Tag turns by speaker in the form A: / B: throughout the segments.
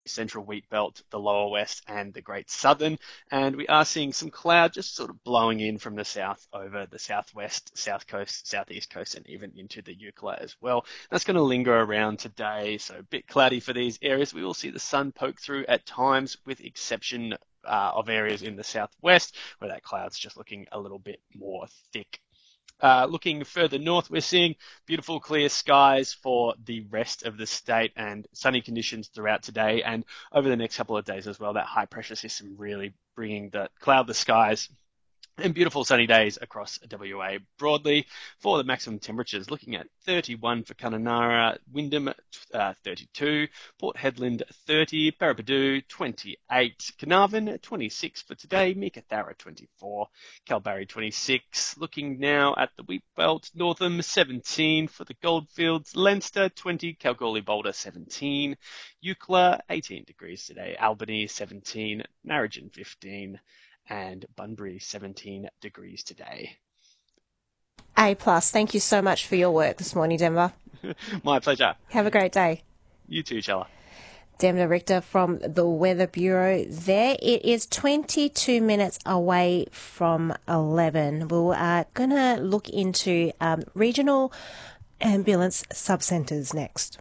A: Central Wheat Belt, the Lower West, and the Great Southern. And we are seeing some cloud just sort of blowing in from the south over the southwest, south coast, southeast coast, and even into the Eucla as well. That's going to linger around today, so a bit cloudy for these areas. We will see the sun poke through at times, with exception of areas in the southwest where that cloud's just looking a little bit more thick. Looking further north, we're seeing beautiful clear skies for the rest of the state and sunny conditions throughout today and over the next couple of days as well. That high pressure system really bringing the cloudless skies and beautiful sunny days across WA broadly. For the maximum temperatures, looking at 31 for Kununurra, Wyndham 32, Port Hedland 30, Paraburdoo 28, Carnarvon 26 for today, Meekatharra 24, Kalbarri 26. Looking now at the Wheatbelt, Northam 17 for the Goldfields, Leinster 20, Kalgoorlie Boulder 17, Eucla 18 degrees today, Albany 17, Narrogin 15, and Bunbury 17 degrees today.
B: A+. Thank you so much for your work this morning, Denver.
A: My pleasure.
B: Have a great day.
A: You too, Chella.
B: Denver Richter from the Weather Bureau there. It is 22 minutes away from 11. We're going to look into regional ambulance subcentres next.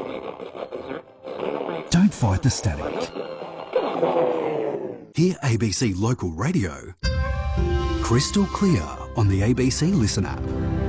C: Don't fight the static. Hear ABC Local Radio crystal clear on the ABC Listen app.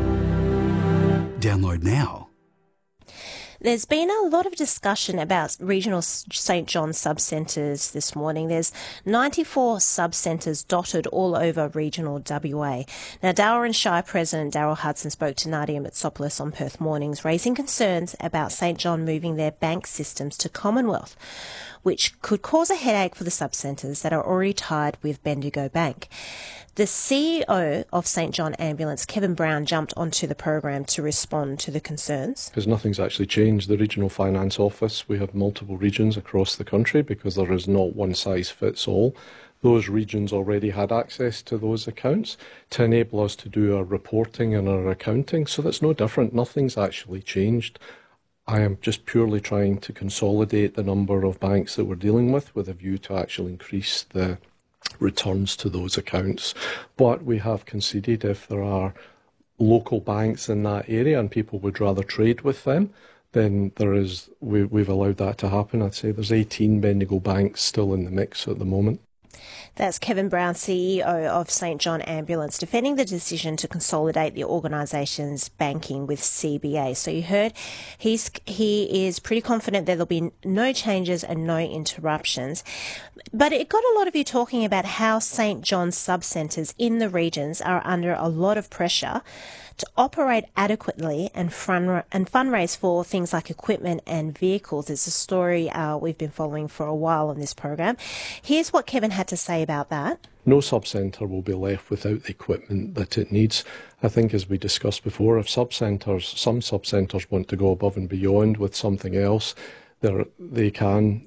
C: Download now.
B: There's been a lot of discussion about regional St John subcentres this morning. There's 94 subcentres dotted all over regional WA. Now, Darwin Shire President Daryl Hudson spoke to Nadia Mitsopoulos on Perth Mornings, raising concerns about St John moving their bank systems to Commonwealth, which could cause a headache for the subcentres that are already tied with Bendigo Bank. The CEO of St John Ambulance, Kevin Brown, jumped onto the program to respond to the concerns.
D: Because nothing's actually changed. The Regional Finance Office, we have multiple regions across the country because there is not one size fits all. Those regions already had access to those accounts to enable us to do our reporting and our accounting. So that's no different. Nothing's actually changed. I am just purely trying to consolidate the number of banks that we're dealing with a view to actually increase the returns to those accounts. But we have conceded if there are local banks in that area and people would rather trade with them, then we've allowed that to happen. I'd say there's 18 Bendigo banks still in the mix at the moment.
B: That's Kevin Brown, CEO of St John Ambulance, defending the decision to consolidate the organisation's banking with CBA. So you heard he is pretty confident that there'll be no changes and no interruptions. But it got a lot of you talking about how St John's subcentres in the regions are under a lot of pressure to operate adequately and fundraise for things like equipment and vehicles. It's a story we've been following for a while on this program. Here's what Kevin had to say about that.
D: No subcentre will be left without the equipment that it needs. I think, as we discussed before, if some subcentres want to go above and beyond with something else, they can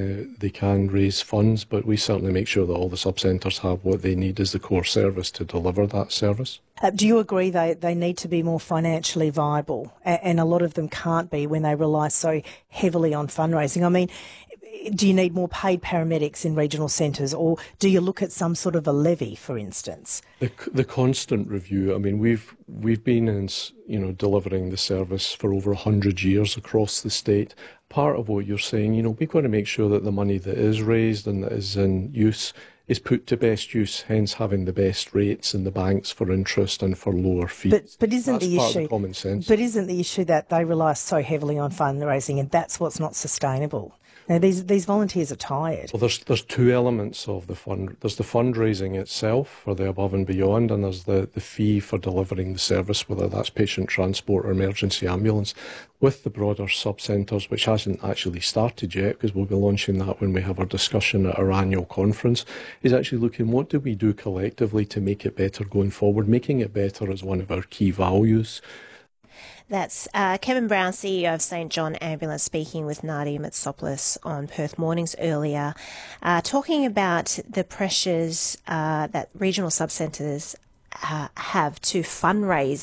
D: raise funds, but we certainly make sure that all the subcentres have what they need as the core service to deliver that service.
E: Do you agree they need to be more financially viable, and a lot of them can't be when they rely so heavily on fundraising? I mean, do you need more paid paramedics in regional centres, or do you look at some sort of a levy, for instance?
D: The constant review. I mean, we've been in, delivering the service for over 100 years across the state. Part of what you're saying, we've got to make sure that the money that is raised and that is in use is put to best use, hence having the best rates in the banks for interest and for lower fees.
E: But isn't
D: that's
E: the
D: part
E: issue
D: of the common sense?
E: But isn't the issue that they rely so heavily on fundraising, and that's what's not sustainable? Now, these volunteers are tired.
D: Well, there's two elements of the fund. There's the fundraising itself for the above and beyond, and there's the fee for delivering the service, whether that's patient transport or emergency ambulance. With the broader subcentres, which hasn't actually started yet, because we'll be launching that when we have our discussion at our annual conference, is actually looking what do we do collectively to make it better going forward. Making it better is one of our key values.
B: That's Kevin Brown, CEO of St John Ambulance, speaking with Nadia Mitsopoulos on Perth Mornings earlier, talking about the pressures that regional subcentres have to fundraise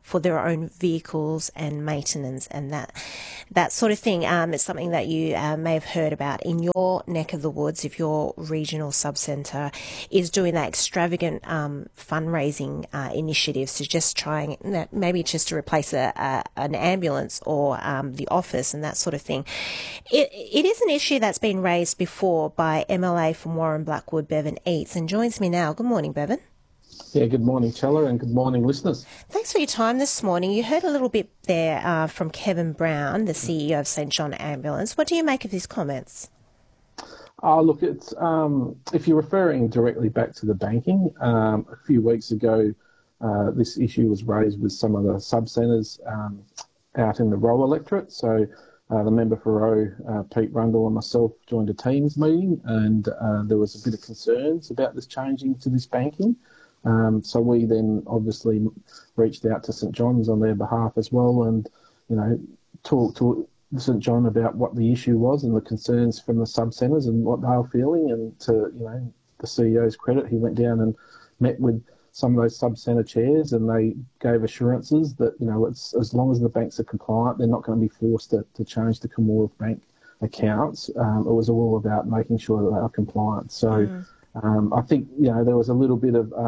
B: for their own vehicles and maintenance and that sort of thing. It's something that you may have heard about in your neck of the woods if your regional subcentre is doing that extravagant fundraising initiatives to just trying maybe just to replace an ambulance or the office and that sort of thing. It is an issue that's been raised before by MLA from Warren Blackwood, Bevan Eates, and joins me now. Good morning, Bevan.
F: Yeah, good morning, Chella, and good morning, listeners.
B: Thanks for your time this morning. You heard a little bit there from Kevin Brown, the CEO of St John Ambulance. What do you make of his comments?
F: Look, it's if you're referring directly back to the banking, a few weeks ago, this issue was raised with some of the sub-centres out in the Roe electorate. So the member for Roe, Pete Rundle, and myself joined a Teams meeting, and there was a bit of concerns about this changing to this banking. So we then obviously reached out to St John's on their behalf as well, and talked to St John about what the issue was and the concerns from the sub-centres and what they were feeling. And to the CEO's credit, he went down and met with some of those sub-centre chairs, and they gave assurances that it's as long as the banks are compliant, they're not going to be forced to change the Commonwealth Bank accounts. It was all about making sure that they are compliant. So. I think, there was a little bit of,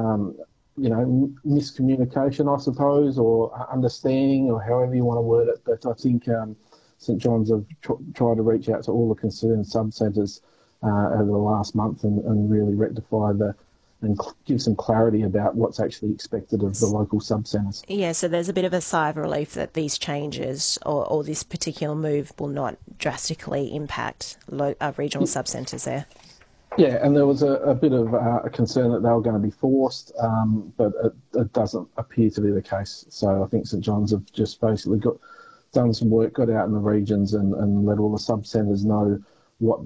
F: miscommunication, I suppose, or understanding, or however you want to word it. But I think St John's have tried to reach out to all the concerned sub-centres over the last month and really rectify and give some clarity about what's actually expected of the local sub-centres.
B: Yeah, so there's a bit of a sigh of relief that these changes or this particular move will not drastically impact regional sub-centres there.
F: Yeah, and there was a bit of a concern that they were going to be forced, but it doesn't appear to be the case. So I think St John's have just basically done some work, got out in the regions and let all the sub-centres know what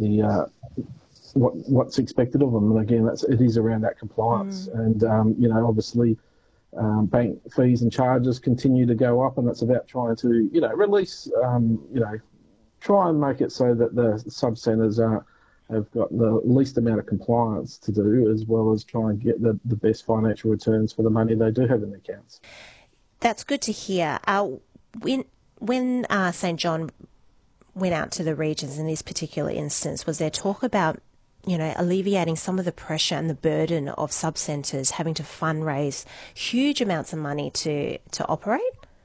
F: what's expected of them. And again, it is around that compliance. And, obviously bank fees and charges continue to go up, and it's about trying to, release, try and make it so that the sub-centres have got the least amount of compliance to do, as well as try and get the best financial returns for the money they do have in their accounts.
B: That's good to hear. When St John went out to the regions in this particular instance, was there talk about, alleviating some of the pressure and the burden of sub-centres having to fundraise huge amounts of money to operate?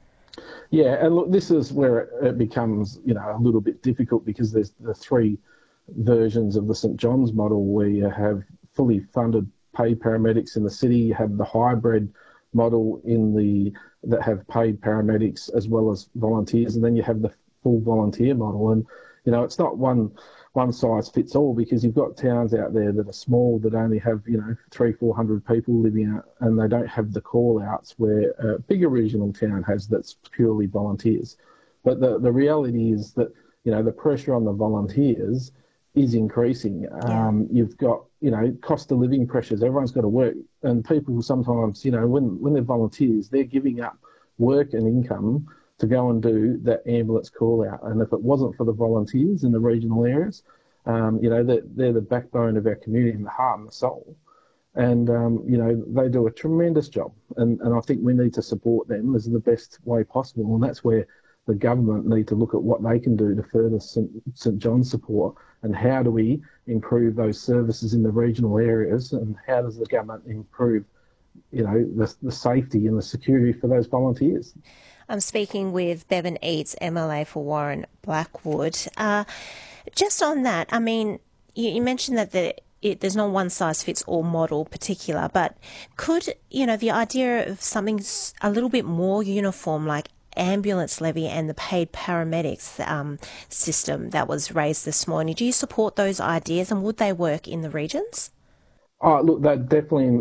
F: Yeah, and look, this is where it becomes, a little bit difficult, because there's the three versions of the St John's model, where you have fully funded paid paramedics in the city, you have the hybrid model that have paid paramedics as well as volunteers, and then you have the full volunteer model. And it's not one size fits all, because you've got towns out there that are small that only have 300-400 people living out, and they don't have the call outs where a bigger regional town has, that's purely volunteers. But the reality is that the pressure on the volunteers is increasing. You've got, cost of living pressures. Everyone's got to work. And people sometimes, when they're volunteers, they're giving up work and income to go and do that ambulance call out. And if it wasn't for the volunteers in the regional areas, they're the backbone of our community and the heart and the soul. And, they do a tremendous job. And I think we need to support them as the best way possible. And that's where the government need to look at what they can do to further St John's support, and how do we improve those services in the regional areas, and how does the government improve, the safety and the security for those volunteers.
B: I'm speaking with Bevan Eates, MLA for Warren Blackwood. Just on that, I mean, you mentioned that there's no one-size-fits-all model particular, but could, the idea of something a little bit more uniform, like ambulance levy and the paid paramedics system that was raised this morning, do you support those ideas, and would they work in the regions?
F: Look, they're definitely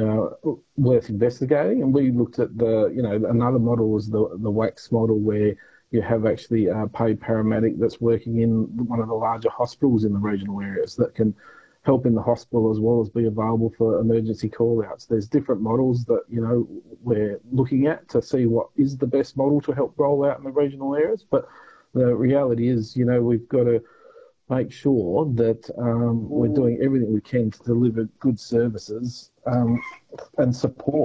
F: worth investigating. And we looked at another model was the WACS model, where you have actually a paid paramedic that's working in one of the larger hospitals in the regional areas that can help in the hospital as well as be available for emergency call-outs. There's different models that, we're looking at to see what is the best model to help roll out in the regional areas. But the reality is, we've got to make sure that we're doing everything we can to deliver good services and support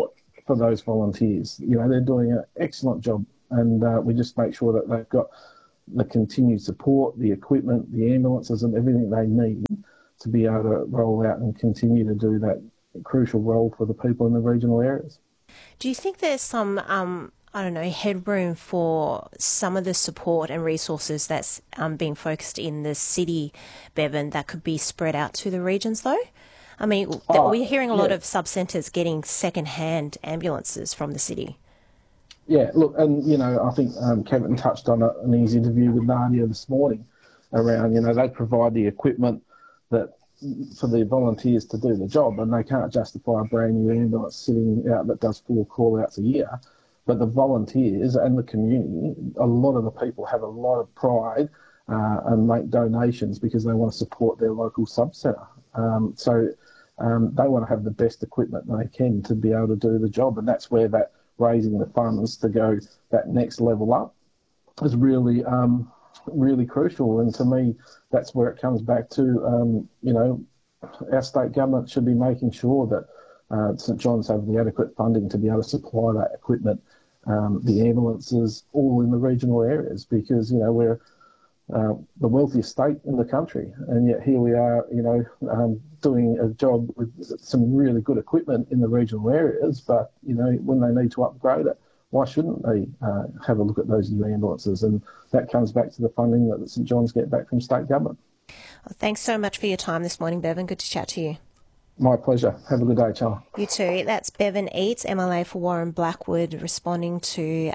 F: for those volunteers. They're doing an excellent job, and we just make sure that they've got the continued support, the equipment, the ambulances and everything they need to be able to roll out and continue to do that crucial role for the people in the regional areas.
B: Do you think there's some, headroom for some of the support and resources that's being focused in the city, Bevan, that could be spread out to the regions though? I mean, we're hearing a lot of sub-centres getting second-hand ambulances from the city.
F: Yeah, look, and, I think Kevin touched on an easy interview with Nadia this morning around, they provide the equipment that for the volunteers to do the job, and they can't justify a brand new ambulance sitting out that does 4 call-outs a year. But the volunteers and the community, a lot of the people have a lot of pride and make donations because they want to support their local sub-centre. So they want to have the best equipment they can to be able to do the job, and that's where that raising the funds to go that next level up is really, really crucial. And to me, that's where it comes back to, our state government should be making sure that St John's have the adequate funding to be able to supply that equipment, the ambulances, all in the regional areas, because, we're the wealthiest state in the country, and yet here we are, doing a job with some really good equipment in the regional areas, but, when they need to upgrade it, why shouldn't they have a look at those new ambulances? And that comes back to the funding that St John's get back from state government.
B: Well, thanks so much for your time this morning, Bevan. Good to chat to you.
F: My pleasure. Have a good day, Charlie.
B: You too. That's Bevan Eates, MLA for Warren Blackwood, responding to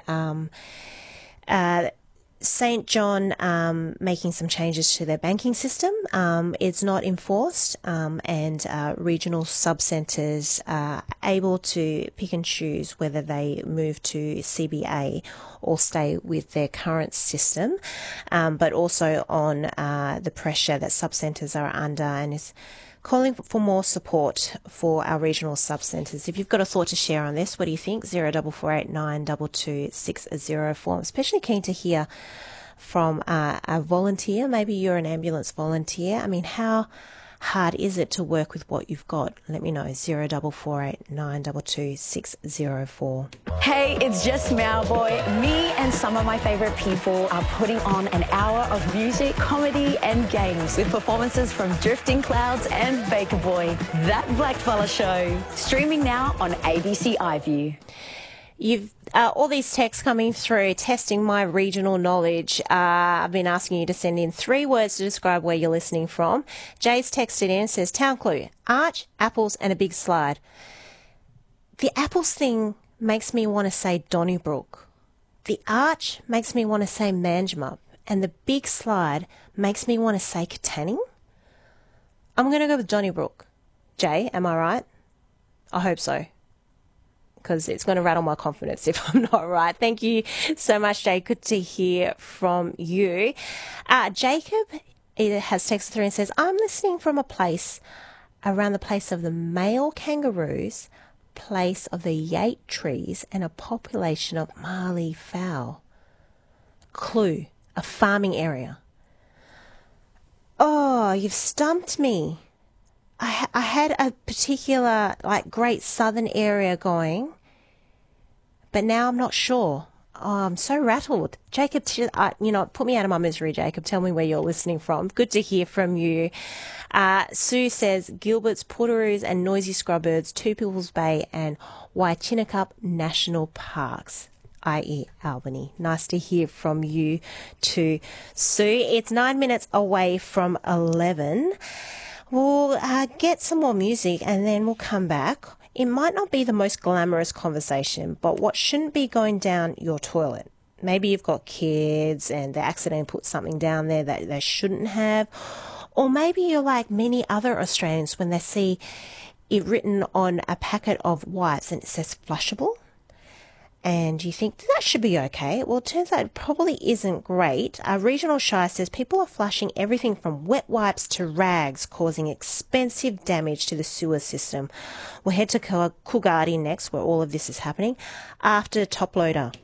B: St John making some changes to their banking system. It's not enforced, and regional sub-centres are able to pick and choose whether they move to CBA or stay with their current system, but also on the pressure that sub-centres are under, and is calling for more support for our regional sub-centres. If you've got a thought to share on this, what do you think? 0448 226 604. I'm especially keen to hear from a volunteer. Maybe you're an ambulance volunteer. I mean, how hard is it to work with what you've got? Let me know. 0448 922 604.
G: Hey, it's just Mowboy. Me and some of my favourite people are putting on an hour of music, comedy and games with performances from Drifting Clouds and Baker Boy. That Blackfella Show. Streaming now on ABC iView.
B: You've all these texts coming through, testing my regional knowledge. I've been asking you to send in 3 words to describe where you're listening from. Jay's texted in and says, town clue, arch, apples and a big slide. The apples thing makes me want to say Donnybrook. The arch makes me want to say Manjimup. And the big slide makes me want to say Katanning. I'm going to go with Donnybrook. Jay, am I right? I hope so, because it's going to rattle my confidence if I'm not right. Thank you so much, Jay. Good to hear from you. Jacob has texted through and says, I'm listening from a place around the place of the male kangaroos, place of the yate trees, and a population of marley fowl. Clue, a farming area. Oh, you've stumped me. I had a particular, Great Southern area going, but now I'm not sure. Oh, I'm so rattled. Jacob, put me out of my misery, Jacob. Tell me where you're listening from. Good to hear from you. Sue says Gilbert's, Portaroos and Noisy Scrubbirds, Two People's Bay and Waitinakap National Parks, i.e. Albany. Nice to hear from you too, Sue. It's 9 minutes away from 11. We'll get some more music and then we'll come back. It might not be the most glamorous conversation, but what shouldn't be going down your toilet? Maybe you've got kids and they accidentally put something down there that they shouldn't have. Or maybe you're like many other Australians when they see it written on a packet of wipes and it says flushable. And you think that should be okay. Well, it turns out it probably isn't great. Regional Shire says people are flushing everything from wet wipes to rags, causing expensive damage to the sewer system. We'll head to Coolgardie next, where all of this is happening, after Top Loader.